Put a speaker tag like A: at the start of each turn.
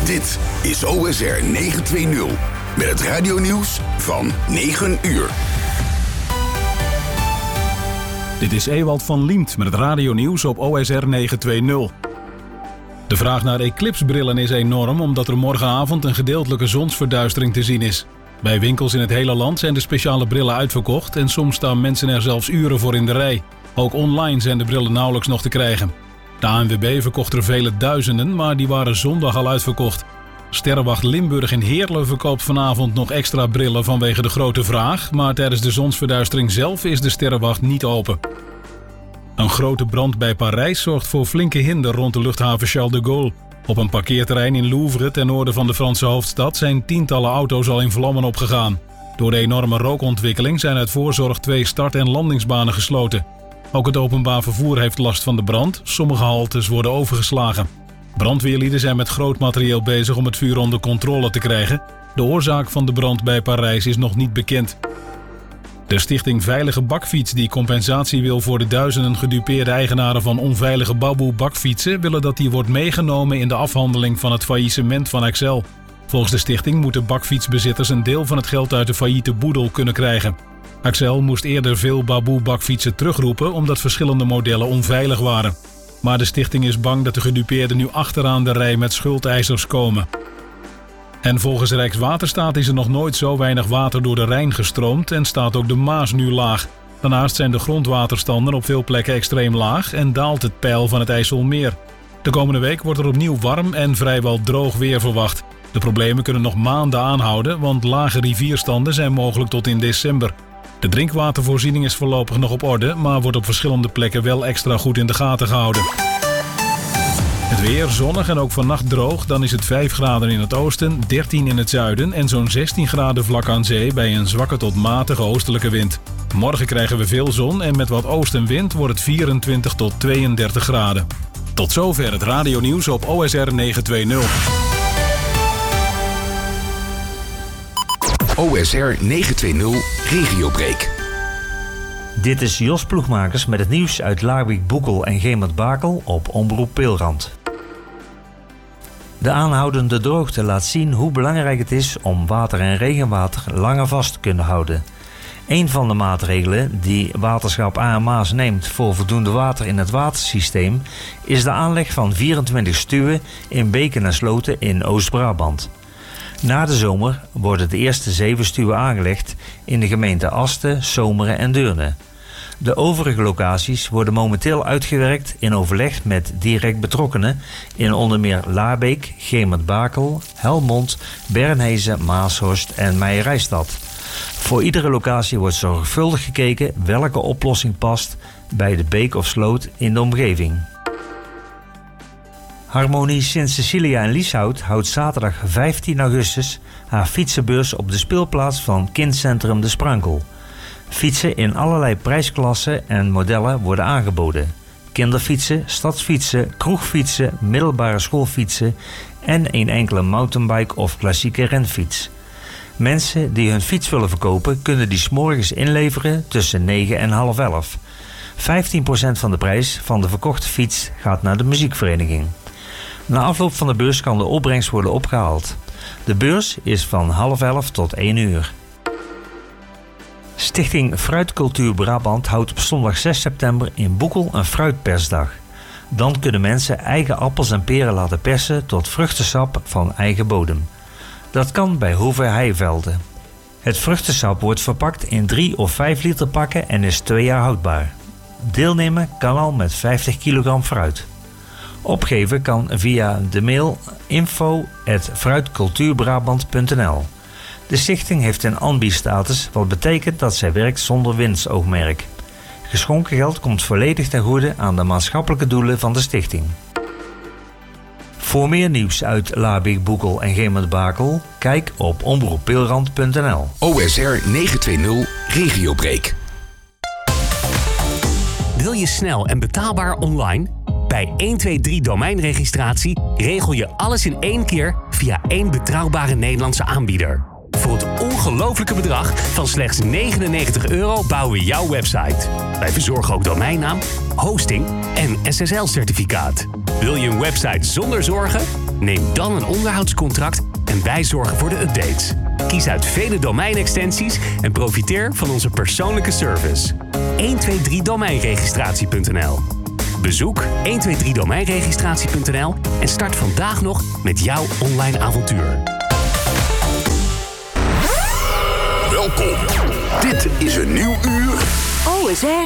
A: Dit is OSR 920 met het radionieuws van 9 uur.
B: Dit is Ewald van Liemt met het radionieuws op OSR 920. De vraag naar eclipsbrillen is enorm omdat er morgenavond een gedeeltelijke zonsverduistering te zien is. Bij winkels in het hele land zijn de speciale brillen uitverkocht en soms staan mensen er zelfs uren voor in de rij. Ook online zijn de brillen nauwelijks nog te krijgen. De ANWB verkocht er vele duizenden, maar die waren zondag al uitverkocht. Sterrenwacht Limburg in Heerlen verkoopt vanavond nog extra brillen vanwege de grote vraag, maar tijdens de zonsverduistering zelf is de Sterrenwacht niet open. Een grote brand bij Parijs zorgt voor flinke hinder rond de luchthaven Charles de Gaulle. Op een parkeerterrein in Louvre ten noorden van de Franse hoofdstad zijn tientallen auto's al in vlammen opgegaan. Door de enorme rookontwikkeling zijn uit voorzorg 2 start- en landingsbanen gesloten. Ook het openbaar vervoer heeft last van de brand. Sommige haltes worden overgeslagen. Brandweerlieden zijn met groot materieel bezig om het vuur onder controle te krijgen. De oorzaak van de brand bij Parijs is nog niet bekend. De stichting Veilige Bakfiets, die compensatie wil voor de duizenden gedupeerde eigenaren van onveilige baboe bakfietsen, willen dat die wordt meegenomen in de afhandeling van het faillissement van Axel. Volgens de stichting moeten bakfietsbezitters een deel van het geld uit de failliete boedel kunnen krijgen. Axel moest eerder veel baboe bakfietsen terugroepen omdat verschillende modellen onveilig waren. Maar de stichting is bang dat de gedupeerden nu achteraan de rij met schuldeisers komen. En volgens Rijkswaterstaat is er nog nooit zo weinig water door de Rijn gestroomd en staat ook de Maas nu laag. Daarnaast zijn de grondwaterstanden op veel plekken extreem laag en daalt het peil van het IJsselmeer. De komende week wordt er opnieuw warm en vrijwel droog weer verwacht. De problemen kunnen nog maanden aanhouden, want lage rivierstanden zijn mogelijk tot in december. De drinkwatervoorziening is voorlopig nog op orde, maar wordt op verschillende plekken wel extra goed in de gaten gehouden. Het weer zonnig en ook vannacht droog, dan is het 5 graden in het oosten, 13 in het zuiden en zo'n 16 graden vlak aan zee bij een zwakke tot matige oostelijke wind. Morgen krijgen we veel zon en met wat oostenwind wordt het 24 tot 32 graden. Tot zover het radionieuws op OSR 920.
A: OSR 920 Regiobreak.
C: Dit is Jos Ploegmakers met het nieuws uit Laarwijk, Boekel en Gemert-Bakel op Omroep Peelrand. De aanhoudende droogte laat zien hoe belangrijk het is om water en regenwater langer vast te kunnen houden. Een van de maatregelen die waterschap AMA's neemt voor voldoende water in het watersysteem is de aanleg van 24 stuwen in beken en sloten in Oost-Brabant. Na de zomer worden de eerste 7 stuwen aangelegd in de gemeenten Asten, Zomeren en Deurne. De overige locaties worden momenteel uitgewerkt in overleg met direct betrokkenen in onder meer Laarbeek, Gemert-Bakel, Helmond, Bernhezen, Maashorst en Meijerijstad. Voor iedere locatie wordt zorgvuldig gekeken welke oplossing past bij de beek of sloot in de omgeving. Harmonie Sint-Cecilia in Lieshout houdt zaterdag 15 augustus haar fietsenbeurs op de speelplaats van Kindcentrum De Sprankel. Fietsen in allerlei prijsklassen en modellen worden aangeboden. Kinderfietsen, stadsfietsen, kroegfietsen, middelbare schoolfietsen en een enkele mountainbike of klassieke renfiets. Mensen die hun fiets willen verkopen kunnen die 's morgens inleveren tussen 9 en half 11. 15% van de prijs van de verkochte fiets gaat naar de muziekvereniging. Na afloop van de beurs kan de opbrengst worden opgehaald. De beurs is van half 11 tot 1 uur. Stichting Fruitcultuur Brabant houdt op zondag 6 september in Boekel een fruitpersdag. Dan kunnen mensen eigen appels en peren laten persen tot vruchtensap van eigen bodem. Dat kan bij Hoeve Heivelden. Het vruchtensap wordt verpakt in 3 of 5 liter pakken en is 2 jaar houdbaar. Deelnemen kan al met 50 kilogram fruit. Opgeven kan via de mail info@fruitcultuurbrabant.nl. De stichting heeft een ambi-status, wat betekent dat zij werkt zonder winstoogmerk. Geschonken geld komt volledig ten goede aan de maatschappelijke doelen van de stichting. Voor meer nieuws uit Laarbeek, Boekel en Gemert-Bakel, kijk op omroeppeelrand.nl.
A: OSR 920 Regiobreak.
D: Wil je snel en betaalbaar online? Bij 123 domeinregistratie regel je alles in 1 keer via 1 betrouwbare Nederlandse aanbieder. Voor het ongelofelijke bedrag van slechts €99 bouwen we jouw website. Wij verzorgen ook domeinnaam, hosting en SSL-certificaat. Wil je een website zonder zorgen? Neem dan een onderhoudscontract en wij zorgen voor de updates. Kies uit vele domeinextensies en profiteer van onze persoonlijke service. 123domeinregistratie.nl. Bezoek 123domeinregistratie.nl en start vandaag nog met jouw online avontuur.
A: Welkom. Dit is een nieuw uur
E: OSR